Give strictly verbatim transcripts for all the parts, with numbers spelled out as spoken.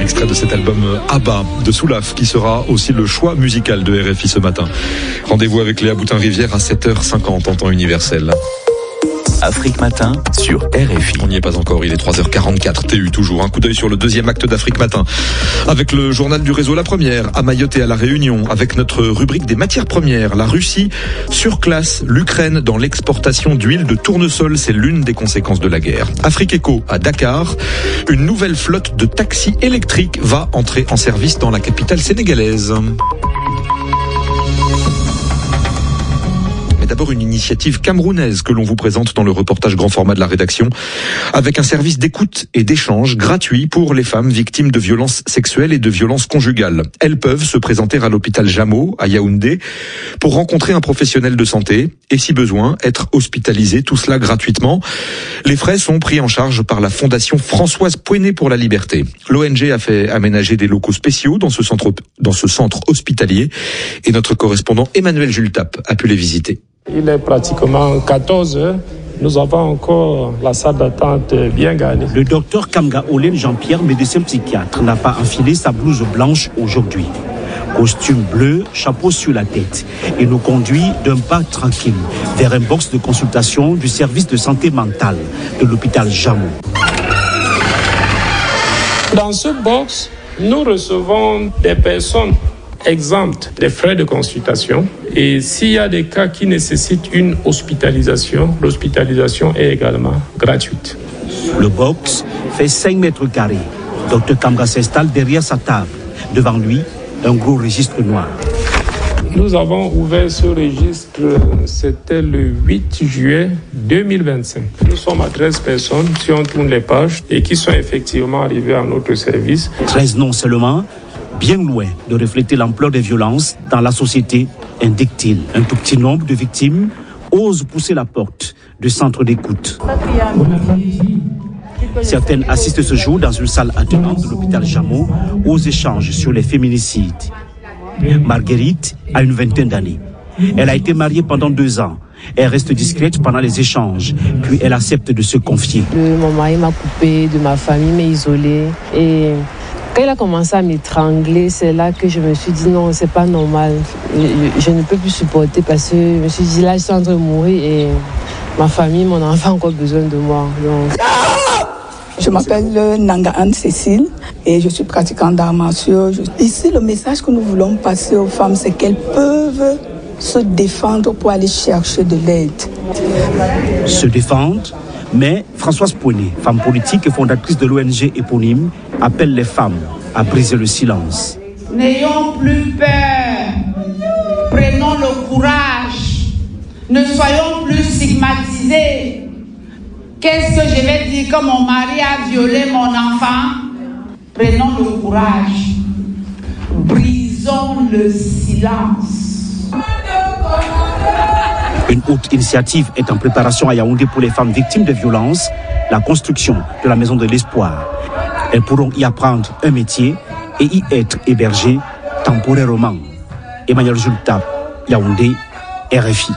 extrait de cet album Abba de Soulaf, qui sera aussi le choix musical de R F I ce matin. Rendez-vous avec Léa Boutin-Rivière à sept heures cinquante en temps universel. Afrique Matin sur R F I. On n'y est pas encore, il est trois heures quarante-quatre, T U toujours. Un coup d'œil sur le deuxième acte d'Afrique Matin. Avec le journal du réseau La Première, à Mayotte et à La Réunion. Avec notre rubrique des matières premières. La Russie surclasse l'Ukraine dans l'exportation d'huile de tournesol. C'est l'une des conséquences de la guerre. Afrique Éco à Dakar. Une nouvelle flotte de taxis électriques va entrer en service dans la capitale sénégalaise. D'abord une initiative camerounaise que l'on vous présente dans le reportage grand format de la rédaction, avec un service d'écoute et d'échange gratuit pour les femmes victimes de violences sexuelles et de violences conjugales. Elles peuvent se présenter à l'hôpital Jameau à Yaoundé pour rencontrer un professionnel de santé et si besoin être hospitalisées, tout cela gratuitement. Les frais sont pris en charge par la fondation Françoise Pouenet pour la liberté. L'O N G a fait aménager des locaux spéciaux dans ce centre dans ce centre hospitalier et notre correspondant Emmanuel Jultap a pu les visiter. Il est pratiquement quatorze heures. Nous avons encore la salle d'attente bien garnie. Le docteur Kamga Olen Jean-Pierre, médecin psychiatre, n'a pas enfilé sa blouse blanche aujourd'hui. Costume bleu, chapeau sur la tête. Il nous conduit d'un pas tranquille vers un box de consultation du service de santé mentale de l'hôpital Jameau. Dans ce box, nous recevons des personnes exemptes des frais de consultation. Et s'il y a des cas qui nécessitent une hospitalisation, l'hospitalisation est également gratuite. Le box fait cinq mètres carrés. Docteur Kamga s'installe derrière sa table. Devant lui, un gros registre noir. Nous avons ouvert ce registre, c'était le huit juillet deux mille vingt-cinq. Nous sommes à treize personnes, si on tourne les pages, et qui sont effectivement arrivées à notre service. treize non seulement, bien loin de refléter l'ampleur des violences dans la société, indique-t-il. Un tout petit nombre de victimes osent pousser la porte du centre d'écoute. Certaines assistent ce jour dans une salle attenante de l'hôpital Jameau aux échanges sur les féminicides. Marguerite a une vingtaine d'années. Elle a été mariée pendant deux ans. Elle reste discrète pendant les échanges, puis elle accepte de se confier. Mon mari m'a coupé de ma famille, m'a isolée et quand il a commencé à m'étrangler, c'est là que je me suis dit non, c'est pas normal. Je, je ne peux plus supporter parce que je me suis dit là, je suis en train de mourir et ma famille, mon enfant ont encore besoin de moi. Donc... Je m'appelle Nanga Anne-Cécile et je suis pratiquante d'arts martiaux. Ici, le message que nous voulons passer aux femmes, c'est qu'elles peuvent se défendre pour aller chercher de l'aide. Se défendre, mais Françoise Pouenet, femme politique et fondatrice de l'O N G éponyme, appelle les femmes à briser le silence. N'ayons plus peur, prenons le courage, ne soyons plus stigmatisés. Qu'est-ce que je vais dire quand mon mari a violé mon enfant? Prenons le courage, brisons le silence. Une autre initiative est en préparation à Yaoundé pour les femmes victimes de violences, la construction de la Maison de l'Espoir. Elles pourront y apprendre un métier et y être hébergées temporairement. Emmanuel Jultap, Yaoundé, R F I.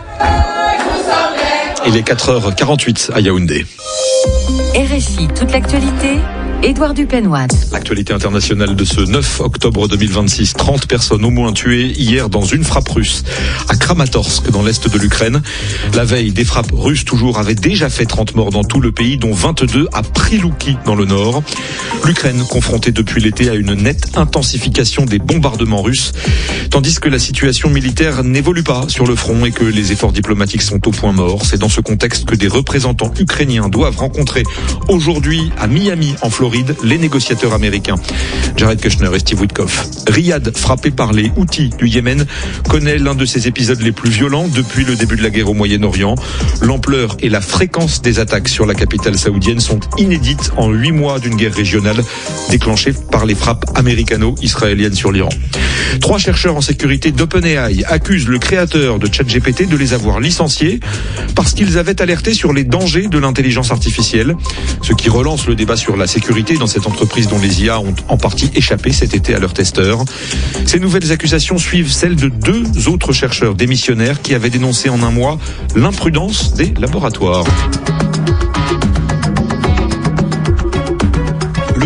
Il est quatre heures quarante-huit à Yaoundé. R F I, toute l'actualité, Édouard Dupenoise. L'actualité internationale de ce neuf octobre deux mille vingt-six. trente personnes au moins tuées hier dans une frappe russe à Kramatorsk dans l'est de l'Ukraine. La veille, des frappes russes toujours avaient déjà fait trente morts dans tout le pays, dont vingt-deux à Prilouki dans le nord. L'Ukraine confrontée depuis l'été à une nette intensification des bombardements russes, tandis que la situation militaire n'évolue pas sur le front et que les efforts diplomatiques sont au point mort. C'est dans ce contexte que des représentants ukrainiens doivent rencontrer aujourd'hui à Miami, en Floride, les négociateurs américains Jared Kushner et Steve Witkoff. Riyad, frappé par les Houthis du Yémen, connaît l'un de ses épisodes les plus violents depuis le début de la guerre au Moyen-Orient. L'ampleur et la fréquence des attaques sur la capitale saoudienne sont inédites en huit mois d'une guerre régionale déclenchée par les frappes américano-israéliennes sur l'Iran. Trois chercheurs en sécurité d'OpenAI accusent le créateur de ChatGPT de les avoir licenciés parce qu'ils avaient alerté sur les dangers de l'intelligence artificielle, ce qui relance le débat sur la sécurité dans cette entreprise dont les I A ont en partie échappé cet été à leurs testeurs. Ces nouvelles accusations suivent celles de deux autres chercheurs démissionnaires qui avaient dénoncé en un mois l'imprudence des laboratoires. Le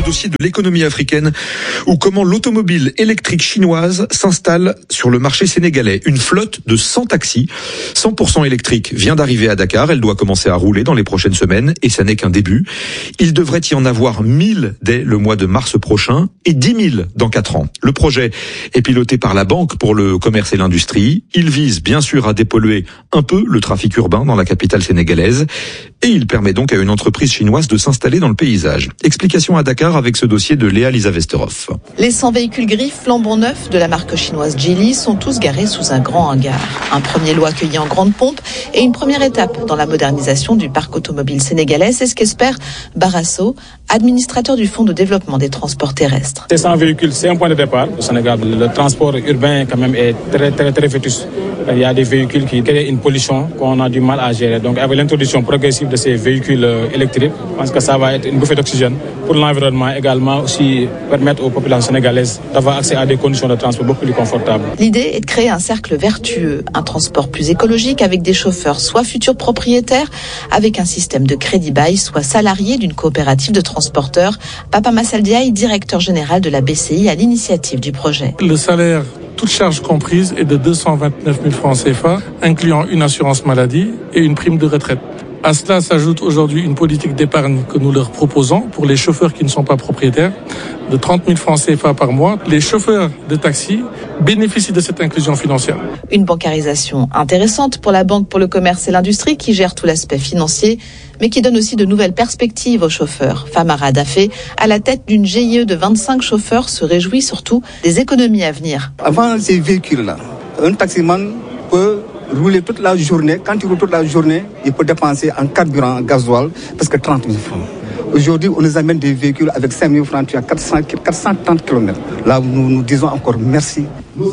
dossier de l'économie africaine ou comment l'automobile électrique chinoise s'installe sur le marché sénégalais. Une flotte de cent taxis, cent pour cent électriques, vient d'arriver à Dakar. Elle doit commencer à rouler dans les prochaines semaines et ça n'est qu'un début. Il devrait y en avoir mille dès le mois de mars prochain et dix mille dans quatre ans. Le projet est piloté par la Banque pour le commerce et l'industrie. Il vise bien sûr à dépolluer un peu le trafic urbain dans la capitale sénégalaise et il permet donc à une entreprise chinoise de s'installer dans le paysage. Explication à Dakar avec ce dossier de Léa Lisa Vesterhoff. Les cent véhicules gris flambant neufs de la marque chinoise Geely sont tous garés sous un grand hangar. Un premier lot accueilli en grande pompe et une première étape dans la modernisation du parc automobile sénégalais. C'est ce qu'espère Barasso, administrateur du Fonds de développement des transports terrestres. Ces cent véhicules, c'est un point de départ. Au Sénégal, le transport urbain quand même est très très très vétuste. Il y a des véhicules qui créent une pollution qu'on a du mal à gérer. Donc avec l'introduction progressive de ces véhicules électriques, je pense que ça va être une bouffée d'oxygène pour l'environnement, également aussi permettre aux populations sénégalaises d'avoir accès à des conditions de transport beaucoup plus confortables. L'idée est de créer un cercle vertueux, un transport plus écologique avec des chauffeurs soit futurs propriétaires, avec un système de crédit bail, soit salariés d'une coopérative de transporteurs. Papa Massaldiaï, directeur général de la B C I à l'initiative du projet. Le salaire, toute charge comprise, est de deux cent vingt-neuf mille francs C F A, incluant une assurance maladie et une prime de retraite. À cela s'ajoute aujourd'hui une politique d'épargne que nous leur proposons pour les chauffeurs qui ne sont pas propriétaires de trente mille francs C F A par mois. Les chauffeurs de taxi bénéficient de cette inclusion financière. Une bancarisation intéressante pour la Banque pour le commerce et l'industrie qui gère tout l'aspect financier, mais qui donne aussi de nouvelles perspectives aux chauffeurs. Famara Dafé, à la tête d'une G I E de vingt-cinq chauffeurs, se réjouit surtout des économies à venir. Avant ces véhicules-là, un taximan peut rouler toute la journée. Quand il roule toute la journée, il peut dépenser en carburant, en gasoil, parce que trente mille francs. Aujourd'hui, on nous amène des véhicules avec cinq mille francs, tu as quatre cents, quatre cent trente kilomètres. Là, nous nous disons encore merci.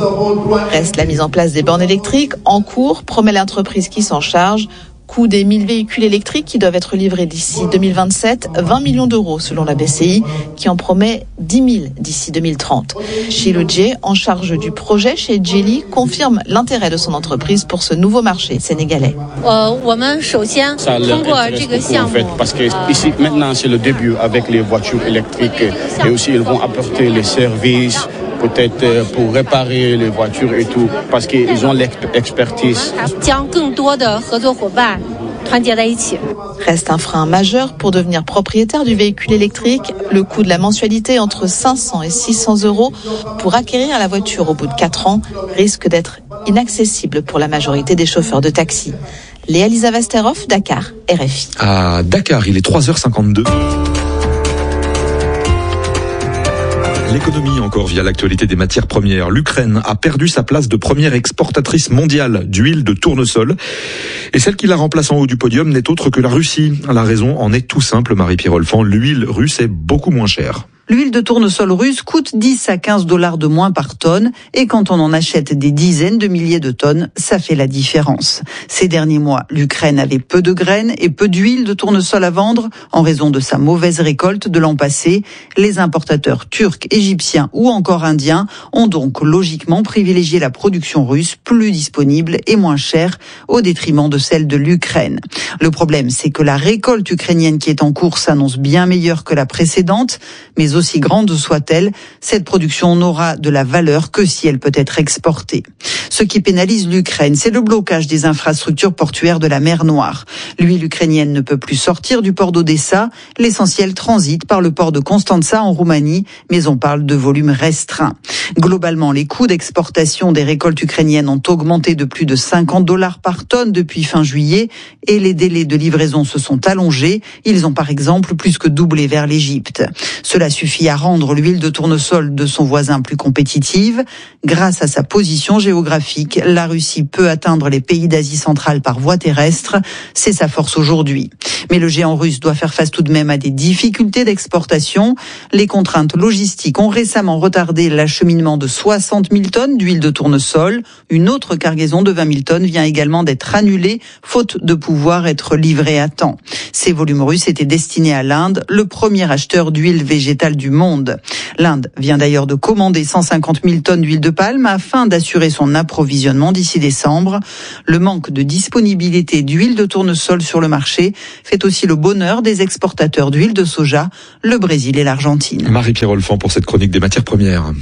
Reste la mise en place des bornes électriques en cours, promet l'entreprise qui s'en charge. Coût des mille véhicules électriques qui doivent être livrés d'ici deux mille vingt-sept, vingt millions d'euros selon la B C I, qui en promet dix mille d'ici deux mille trente. Chilodje, en charge du projet chez Geely, confirme l'intérêt de son entreprise pour ce nouveau marché sénégalais. Ça leur intéresse beaucoup en fait, parce que ici maintenant c'est le début avec les voitures électriques et aussi ils vont apporter les services, peut-être pour réparer les voitures et tout, parce qu'ils ont l'expertise. Reste un frein majeur pour devenir propriétaire du véhicule électrique. Le coût de la mensualité entre cinq cents et six cents euros pour acquérir la voiture au bout de quatre ans risque d'être inaccessible pour la majorité des chauffeurs de taxi. Léa Lisa Vesterhoff, Dakar, R F I. À Dakar, il est trois heures cinquante-deux. L'économie encore via l'actualité des matières premières. L'Ukraine a perdu sa place de première exportatrice mondiale d'huile de tournesol. Et celle qui la remplace en haut du podium n'est autre que la Russie. La raison en est tout simple, Marie-Pierre Olfan. L'huile russe est beaucoup moins chère. L'huile de tournesol russe coûte dix à quinze dollars de moins par tonne et quand on en achète des dizaines de milliers de tonnes, ça fait la différence. Ces derniers mois, l'Ukraine avait peu de graines et peu d'huile de tournesol à vendre en raison de sa mauvaise récolte de l'an passé. Les importateurs turcs, égyptiens ou encore indiens ont donc logiquement privilégié la production russe plus disponible et moins chère au détriment de celle de l'Ukraine. Le problème, c'est que la récolte ukrainienne qui est en cours s'annonce bien meilleure que la précédente, mais aussi grande soit-elle, cette production n'aura de la valeur que si elle peut être exportée. Ce qui pénalise l'Ukraine, c'est le blocage des infrastructures portuaires de la mer Noire. L'huile ukrainienne ne peut plus sortir du port d'Odessa, l'essentiel transite par le port de Constanța en Roumanie, mais on parle de volumes restreints. Globalement, les coûts d'exportation des récoltes ukrainiennes ont augmenté de plus de cinquante dollars par tonne depuis fin juillet et les délais de livraison se sont allongés. Ils ont par exemple plus que doublé vers l'Égypte. Cela suffit à rendre l'huile de tournesol de son voisin plus compétitive. Grâce à sa position géographique, la Russie peut atteindre les pays d'Asie centrale par voie terrestre. C'est sa force aujourd'hui. Mais le géant russe doit faire face tout de même à des difficultés d'exportation. Les contraintes logistiques ont récemment retardé l'acheminement de soixante mille tonnes d'huile de tournesol. Une autre cargaison de vingt mille tonnes vient également d'être annulée, faute de pouvoir être livrée à temps. Ces volumes russes étaient destinés à l'Inde, le premier acheteur d'huile végétale mondiale du monde. L'Inde vient d'ailleurs de commander cent cinquante mille tonnes d'huile de palme afin d'assurer son approvisionnement d'ici décembre. Le manque de disponibilité d'huile de tournesol sur le marché fait aussi le bonheur des exportateurs d'huile de soja, le Brésil et l'Argentine. Marie-Pierre Olfan pour cette chronique des matières premières.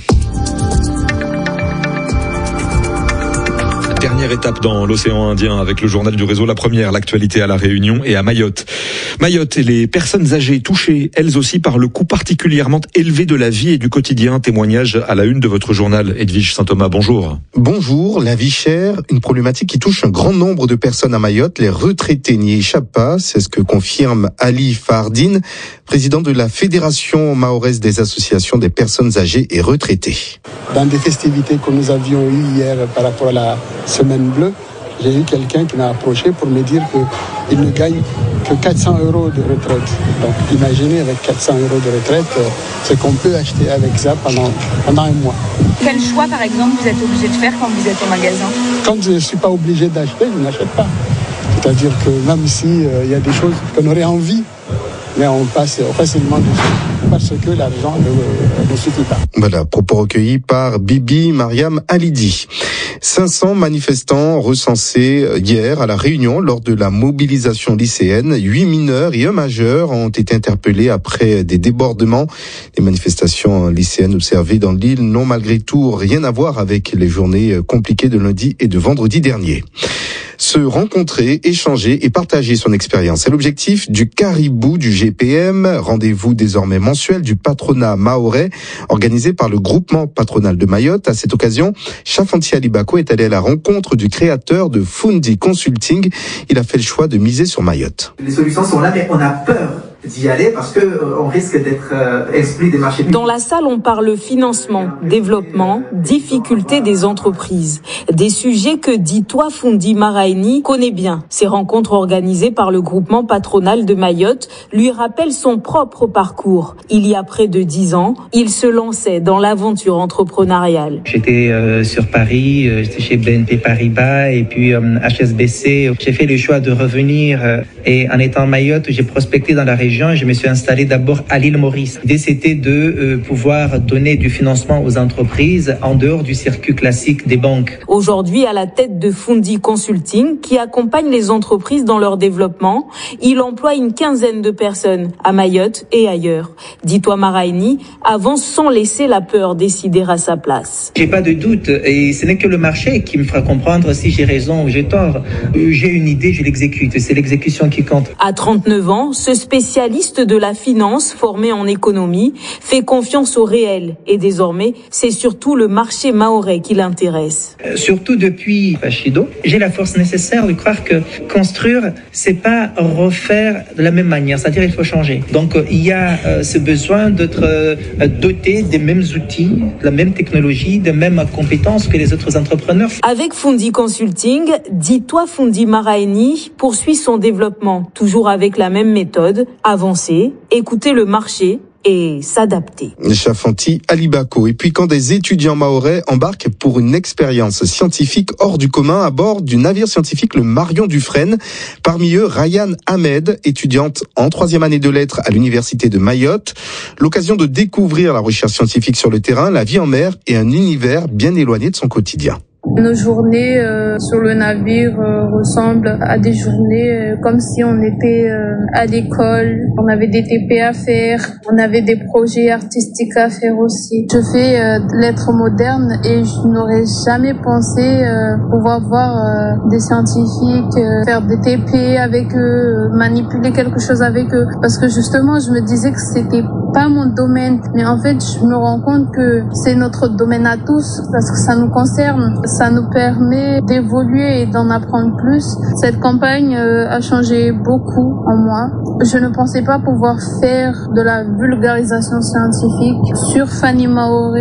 Dernière étape dans l'océan Indien avec le journal du réseau La Première, l'actualité à La Réunion et à Mayotte. Mayotte et les personnes âgées touchées, elles aussi, par le coût particulièrement élevé de la vie et du quotidien. Témoignage à la une de votre journal. Edwige Saint-Thomas, bonjour. Bonjour. La vie chère, une problématique qui touche un grand nombre de personnes à Mayotte. Les retraités n'y échappent pas. C'est ce que confirme Ali Fardine, président de la Fédération mahoraise des associations des personnes âgées et retraitées. Dans des festivités que nous avions eues hier par rapport à la Semaine bleue, j'ai eu quelqu'un qui m'a approché pour me dire qu'il ne gagne que quatre cents euros de retraite. Donc imaginez avec quatre cents euros de retraite, ce qu'on peut acheter avec ça pendant, pendant un mois. Quel choix par exemple vous êtes obligé de faire quand vous êtes au magasin? Quand je ne suis pas obligé d'acheter, je n'achète pas. C'est-à-dire que même s'il euh, y a des choses qu'on aurait envie, mais on passe facilement dessus parce que l'argent ne, ne suffit pas. Voilà, propos recueillis par Bibi Mariam Alidi. cinq cents manifestants recensés hier à La Réunion lors de la mobilisation lycéenne. Huit mineurs et un majeur ont été interpellés après des débordements. Les manifestations lycéennes observées dans l'île n'ont malgré tout rien à voir avec les journées compliquées de lundi et de vendredi dernier. Se rencontrer, échanger et partager son expérience. C'est l'objectif du Caribou du G P M, rendez-vous désormais mensuel du patronat mahorais, organisé par le groupement patronal de Mayotte. À cette occasion, Chafanti Alibako est allé à la rencontre du créateur de Fundi Consulting. Il a fait le choix de miser sur Mayotte. Les solutions sont là, mais on a peur d'y aller parce que euh, on risque d'être euh, exclu des marchés publics. Dans la salle, on parle financement, développement, difficultés des entreprises. Des sujets que Dis-toi Fundi Maraini connaît bien. Ces rencontres organisées par le groupement patronal de Mayotte lui rappellent son propre parcours. Il y a près de dix ans, il se lançait dans l'aventure entrepreneuriale. J'étais euh, sur Paris, euh, j'étais chez B N P Paribas et puis euh, H S B C. J'ai fait le choix de revenir euh, et en étant à Mayotte, j'ai prospecté dans la région. Je me suis installé d'abord à l'île Maurice. L'idée, c'était de euh, pouvoir donner du financement aux entreprises en dehors du circuit classique des banques. Aujourd'hui, à la tête de Fundi Consulting, qui accompagne les entreprises dans leur développement, il emploie une quinzaine de personnes à Mayotte et ailleurs. Dis-toi Maraini avance sans laisser la peur décider à sa place. J'ai pas de doute et ce n'est que le marché qui me fera comprendre si j'ai raison ou j'ai tort. Euh, j'ai une idée, je l'exécute. C'est l'exécution qui compte. À trente-neuf ans, ce spécialiste de la finance formé en économie fait confiance au réel et désormais c'est surtout le marché mahorais qui l'intéresse. Euh, surtout depuis Fashido, j'ai la force nécessaire de croire que construire c'est pas refaire de la même manière, c'est-à-dire il faut changer. Donc euh, il y a euh, ce besoin d'être euh, doté des mêmes outils, de la même technologie, des mêmes compétences que les autres entrepreneurs. Avec Fundi Consulting, Dis-toi Fundi Maraini poursuit son développement toujours avec la même méthode. Avancer, écouter le marché et s'adapter. Chafanti Alibako. Et puis quand des étudiants mahorais embarquent pour une expérience scientifique hors du commun à bord du navire scientifique le Marion Dufresne. Parmi eux, Ryan Ahmed, étudiante en troisième année de lettres à l'université de Mayotte. L'occasion de découvrir la recherche scientifique sur le terrain, la vie en mer et un univers bien éloigné de son quotidien. Nos journées euh, sur le navire euh, ressemblent à des journées euh, comme si on était euh, à l'école. On avait des T P à faire, on avait des projets artistiques à faire aussi. Je fais euh, lettres modernes et je n'aurais jamais pensé euh, pouvoir voir euh, des scientifiques, euh, faire des T P avec eux, manipuler quelque chose avec eux. Parce que justement, je me disais que c'était pas mon domaine. Mais en fait, je me rends compte que c'est notre domaine à tous parce que ça nous concerne. Ça nous permet d'évoluer et d'en apprendre plus. Cette campagne euh, a changé beaucoup en moi. Je ne pensais pas pouvoir faire de la vulgarisation scientifique sur Fanny Maoré.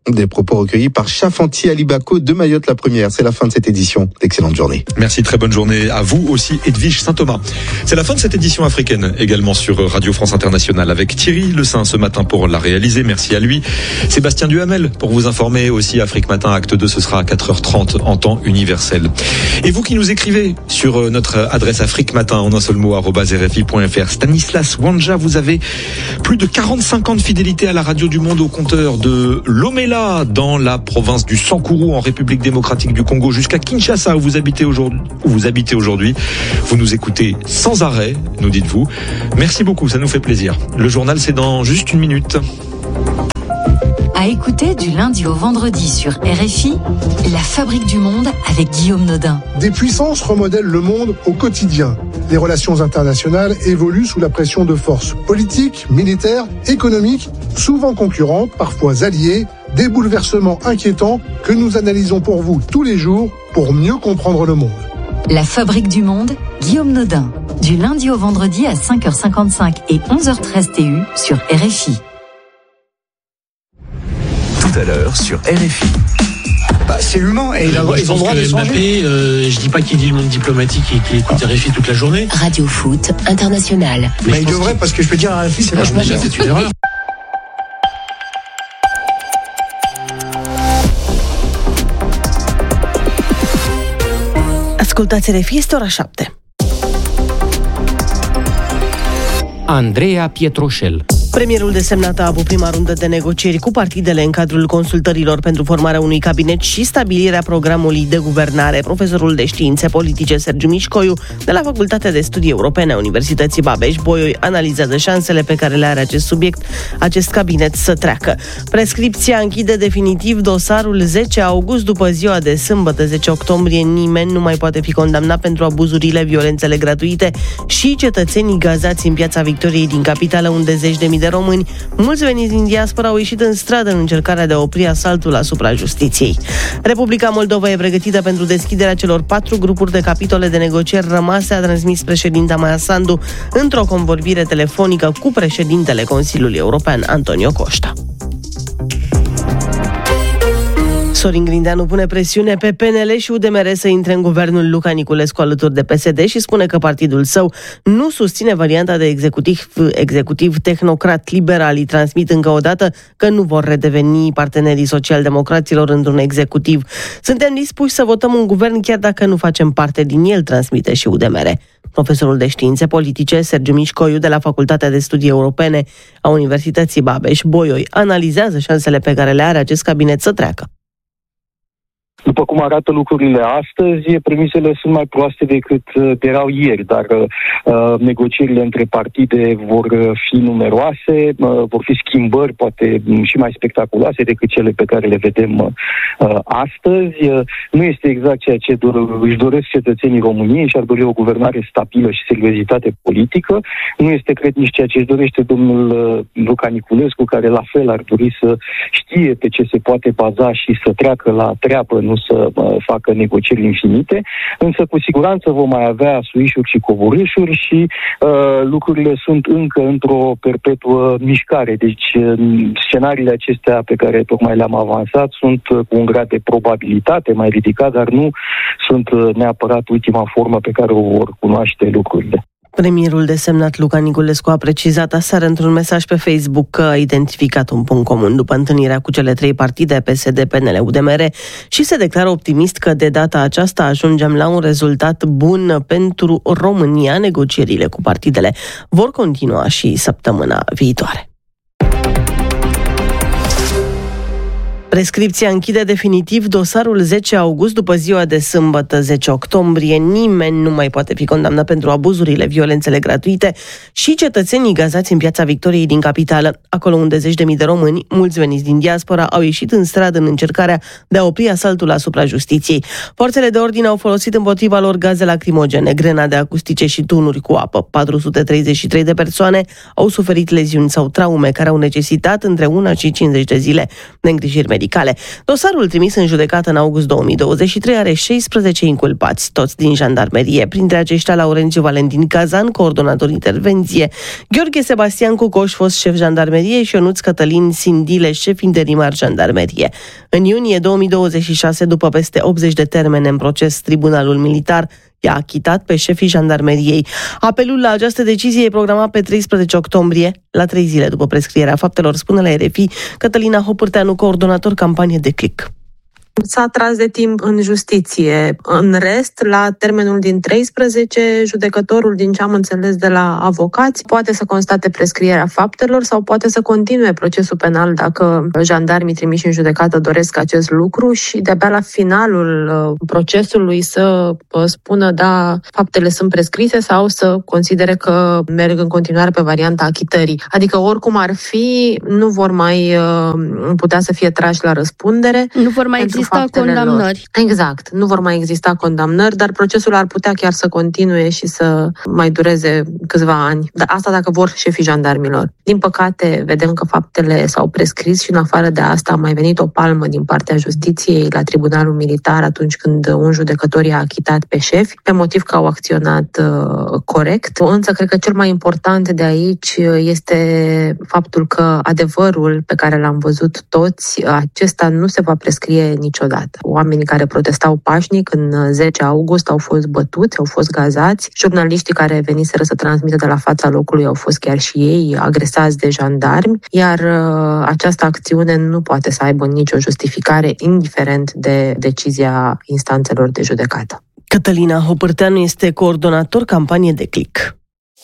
Des propos recueillis par Chafanti Alibako de Mayotte la première. C'est la fin de cette édition. Excellente journée. Merci, très bonne journée à vous aussi, Edwige Saint-Thomas. C'est la fin de cette édition africaine, également sur Radio France Internationale, avec Thierry Le Saint ce matin pour la réaliser. Merci à lui. Sébastien Duhamel pour vous informer aussi. Afrique Matin, acte deux, ce sera à quatre heures trente en temps universel. Et vous qui nous écrivez sur notre adresse Afrique Matin en un seul mot, arobase r f i point f r. Stanislas Wanja, vous avez plus de quarante-cinq ans de fidélité à la radio du monde au compteur de Lomela dans la province du Sankourou en République démocratique du Congo jusqu'à Kinshasa où vous habitez aujourd'hui. Où vous habitez aujourd'hui. Vous nous écoutez sans arrêt, nous dites-vous. Merci beaucoup, ça nous fait plaisir. Le journal, c'est dans juste une minute. À écouter du lundi au vendredi sur R F I, La Fabrique du Monde avec Guillaume Nodin. Des puissances remodèlent le monde au quotidien. Les relations internationales évoluent sous la pression de forces politiques, militaires, économiques, souvent concurrentes, parfois alliées. Des bouleversements inquiétants que nous analysons pour vous tous les jours pour mieux comprendre le monde. La Fabrique du Monde, Guillaume Nodin. Du lundi au vendredi à cinq heures cinquante-cinq et onze heures treize T U sur R F I. Tout à l'heure sur R F I. Bah, c'est humain et il a, moi, ils ont le droit d'échanger. Mbappé, euh, je dis pas qu'il dit le monde diplomatique et qu'il écoute ah. R F I toute la journée. Radio Foot International. Mais bah, il devrait qu'il... parce que je peux dire R F I c'est vachement déjà c'est une erreur. Ascultați R F I, este ora șapte. Andreea Pietroșel. Premierul desemnat a avut prima rundă de negocieri cu partidele în cadrul consultărilor pentru formarea unui cabinet și stabilirea programului de guvernare. Profesorul de științe politice Sergiu Mișcoiu de la Facultatea de Studii Europene a Universității Babeș-Bolyai analizează șansele pe care le are acest subiect, acest cabinet să treacă. Prescripția închide definitiv dosarul zece august după ziua de sâmbătă zece octombrie. Nimeni nu mai poate fi condamnat pentru abuzurile, violențele gratuite și cetățenii gazați în Piața Victoriei din capitală, unde zeci de mii de români, mulți veniți din diaspora, au ieșit în stradă în încercarea de a opri asaltul asupra justiției. Republica Moldova e pregătită pentru deschiderea celor patru grupuri de capitole de negocieri rămase, a transmis președinta Maia Sandu într-o convorbire telefonică cu președintele Consiliului European, Antonio Costa. Sorin Grindeanu pune presiune pe P N L și U D M R să intre în guvernul Luca Niculescu alături de P S D și spune că partidul său nu susține varianta de executiv, executiv tehnocrat liberal. Îi transmit încă o dată că nu vor redeveni partenerii social-democraților într-un executiv. Suntem dispuși să votăm un guvern chiar dacă nu facem parte din el, transmite și U D M R. Profesorul de științe politice Sergiu Mișcoiu de la Facultatea de Studii Europene a Universității Babeș-Bolyai analizează șansele pe care le are acest cabinet să treacă. După cum arată lucrurile astăzi, premisele sunt mai proaste decât erau ieri, dar uh, negocierile între partide vor fi numeroase, uh, vor fi schimbări poate și mai spectaculoase decât cele pe care le vedem uh, astăzi. Uh, nu este exact ceea ce dor- își doresc cetățenii României și ar dori o guvernare stabilă și seriozitate politică. Nu este, cred, nici ceea ce își dorește domnul uh, Luca Niculescu, care la fel ar dori să știe pe ce se poate baza și să treacă la treabă, nu să uh, facă negocieri infinite, însă cu siguranță vom mai avea suișuri și coborâșuri și uh, lucrurile sunt încă într-o perpetuă mișcare. Deci uh, scenariile acestea pe care tocmai le-am avansat sunt uh, cu un grad de probabilitate mai ridicat, dar nu sunt uh, neapărat ultima formă pe care o vor cunoaște lucrurile. Premierul desemnat Luca Niculescu a precizat aseară într-un mesaj pe Facebook că a identificat un punct comun după întâlnirea cu cele trei partide P S D, P N L, U D M R și se declară optimist că de data aceasta ajungem la un rezultat bun pentru România. Negocierile cu partidele vor continua și săptămâna viitoare. Prescripția închide definitiv dosarul zece august după ziua de sâmbătă zece octombrie. Nimeni nu mai poate fi condamnat pentru abuzurile, violențele gratuite și cetățenii gazați în Piața Victoriei din capitală, acolo unde zeci de mii de români, mulți veniți din diaspora, au ieșit în stradă în încercarea de a opri asaltul asupra justiției. Forțele de ordine au folosit împotriva lor gaze lacrimogene, grenade acustice și tunuri cu apă. patru sute treizeci și trei de persoane au suferit leziuni sau traume care au necesitat între una și cincizeci de zile de îngrijiri medicale. medicale. Dosarul trimis în judecată în august două mii douăzeci și trei are șaisprezece inculpați, toți din jandarmerie. Printre aceștia Laurențiu Valentin Cazan, coordonator intervenție, Gheorghe Sebastian Cucoș, fost șef jandarmerie, și Ionuț Cătălin Sindile, șef interimar jandarmerie. În iunie două mii douăzeci și șase, după peste optzeci de termene în proces, Tribunalul Militar i-a achitat pe șefii jandarmeriei. Apelul la această decizie e programat pe treisprezece octombrie, la trei zile după prescrierea faptelor, spune la R F I Cătălina Hopârteanu, coordonator campanie de click. S-a tras de timp în justiție. În rest, la termenul din treisprezece, judecătorul, din ce am înțeles de la avocați, poate să constate prescrierea faptelor sau poate să continue procesul penal dacă jandarmii trimiși în judecată doresc acest lucru și de-abia la finalul procesului să spună da, faptele sunt prescrise sau să considere că merg în continuare pe varianta achitării. Adică oricum ar fi, nu vor mai putea să fie trași la răspundere. Nu vor mai exista condamnări. Lor. Exact, nu vor mai exista condamnări, dar procesul ar putea chiar să continue și să mai dureze câțiva ani. Dar asta dacă vor șefii jandarmilor. Din păcate, vedem că faptele s-au prescris și în afară de asta a mai venit o palmă din partea justiției la Tribunalul Militar atunci când un judecător i-a achitat pe șefi, pe motiv că au acționat uh, corect. Însă cred că cel mai important de aici este faptul că adevărul pe care l-am văzut toți, acesta nu se va prescrie niciodată. Oamenii care protestau pașnic în zece august au fost bătuți, au fost gazați. Jurnaliștii care veniseră să transmită de la fața locului au fost chiar și ei agresați de jandarmi, iar uh, această acțiune nu poate să aibă nicio justificare, indiferent de decizia instanțelor de judecată. Cătălina Hopârteanu este coordonator campanie de click.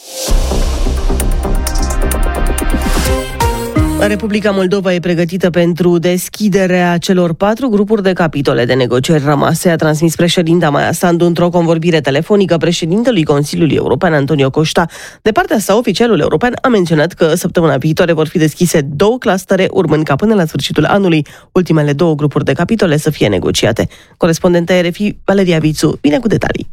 Republica Moldova e pregătită pentru deschiderea celor patru grupuri de capitole de negocieri rămase, a transmis președinta Maia Sandu într-o convorbire telefonică președintelui Consiliului European Antonio Costa. De partea sa, oficialul european a menționat că săptămâna viitoare vor fi deschise două clustere, urmând ca până la sfârșitul anului ultimele două grupuri de capitole să fie negociate. Corespondenta R F I Valeria Vițu vine cu detalii.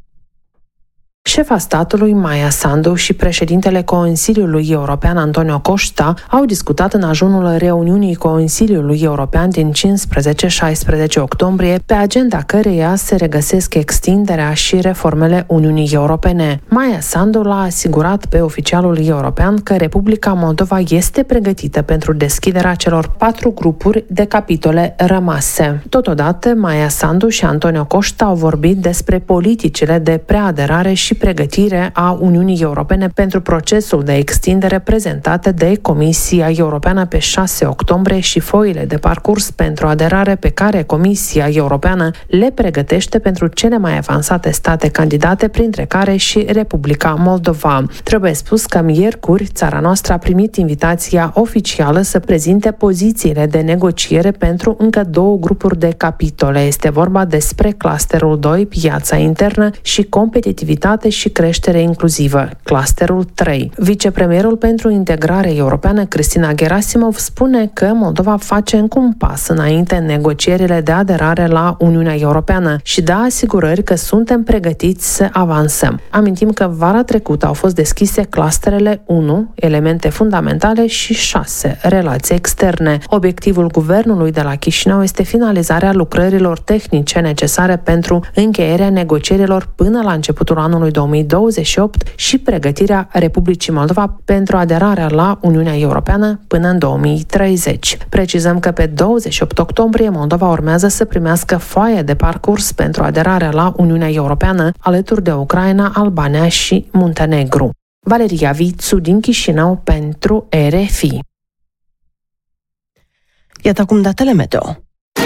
Șefa statului Maia Sandu și președintele Consiliului European Antonio Costa au discutat în ajunul reuniunii Consiliului European din cincisprezece șaisprezece octombrie, pe agenda căreia se regăsesc extinderea și reformele Uniunii Europene. Maia Sandu l-a asigurat pe oficialul european că Republica Moldova este pregătită pentru deschiderea celor patru grupuri de capitole rămase. Totodată, Maia Sandu și Antonio Costa au vorbit despre politicile de preaderare și pregătire a Uniunii Europene pentru procesul de extindere prezentate de Comisia Europeană pe șase octombrie și foile de parcurs pentru aderare pe care Comisia Europeană le pregătește pentru cele mai avansate state candidate, printre care și Republica Moldova. Trebuie spus că miercuri țara noastră a primit invitația oficială să prezinte pozițiile de negociere pentru încă două grupuri de capitole. Este vorba despre clusterul doi, piața internă și competitivitate și creștere inclusivă, clusterul trei. Vicepremierul pentru integrare europeană, Cristina Gerasimov, spune că Moldova face încă un pas înainte în negocierile de aderare la Uniunea Europeană și dă asigurări că suntem pregătiți să avansăm. Amintim că vara trecută au fost deschise clusterele unu, elemente fundamentale, și șase, relații externe. Obiectivul guvernului de la Chișinău este finalizarea lucrărilor tehnice necesare pentru încheierea negocierilor până la începutul anului două mii douăzeci și opt și pregătirea Republicii Moldova pentru aderarea la Uniunea Europeană până în două mii treizeci. Precizăm că pe douăzeci și opt octombrie Moldova urmează să primească foaie de parcurs pentru aderarea la Uniunea Europeană alături de Ucraina, Albania și Muntenegru. Valeria Vițu din Chișinău pentru R F I. Iată acum datele meteo.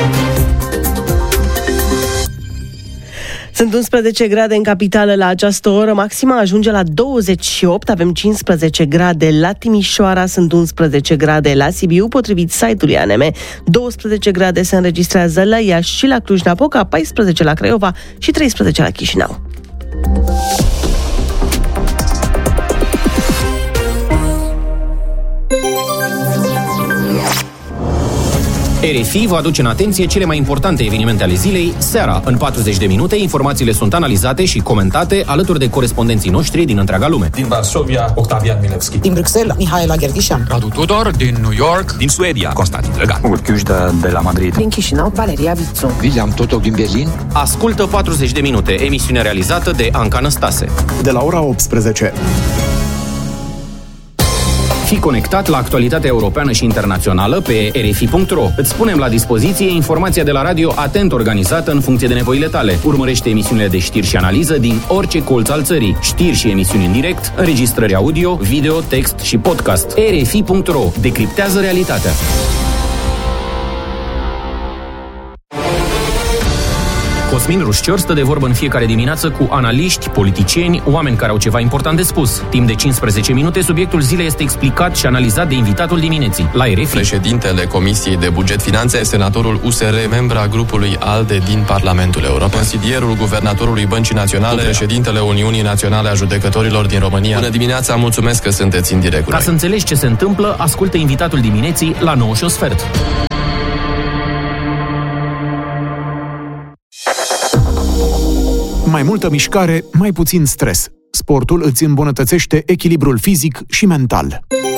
Sunt unsprezece grade în capitală la această oră, maxima ajunge la douăzeci și opt, avem cincisprezece grade la Timișoara, sunt unsprezece grade la Sibiu, potrivit site-ului A N M, douăsprezece grade se înregistrează la Iași și la Cluj-Napoca, paisprezece la Craiova și treisprezece la Chișinău. R F I vă aduce în atenție cele mai importante evenimente ale zilei, seara. În patruzeci de minute, informațiile sunt analizate și comentate alături de corespondenții noștri din întreaga lume. Din Varsovia, Octavian Milevski. Din Bruxelles, Mihaela Gherghișan. Radu Tudor, din New York. Din Suedia, Constantin Drăgan. Urchiușda de la Madrid. Din Chișinău, Valeria Vițu. William Totov din Berlin. Ascultă patruzeci de minute, emisiune realizată de Anca Năstase. De la ora optsprezece. Fii conectat la actualitatea europeană și internațională pe r f i punct r o. Îți punem la dispoziție informația de la radio atent organizată în funcție de nevoile tale. Urmărește emisiunile de știri și analiză din orice colț al țării. Știri și emisiuni în direct, înregistrări audio, video, text și podcast. r f i punct r o. Decriptează realitatea. Cosmin Rușcior stă de vorbă în fiecare dimineață cu analiști, politicieni, oameni care au ceva important de spus. Timp de cincisprezece minute, subiectul zilei este explicat și analizat de invitatul dimineții, la R F I. Președintele Comisiei de Buget Finanțe, senatorul U S R, membra grupului ALDE din Parlamentul European, consilierul guvernatorului Băncii Naționale, președintele Uniunii Naționale a Judecătorilor din România. Bună dimineața, mulțumesc că sunteți în direct. Ca să înțelegi ce se întâmplă, ascultă invitatul dimineții la nouă și un sfert. Mai multă mișcare, mai puțin stres. Sportul îți îmbunătățește echilibrul fizic și mental.